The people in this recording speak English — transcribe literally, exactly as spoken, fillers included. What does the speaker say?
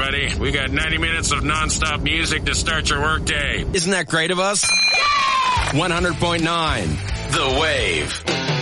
everybody. We got ninety minutes of nonstop music to start your workday. Isn't that great of us? Yeah! one hundred point nine The Wave.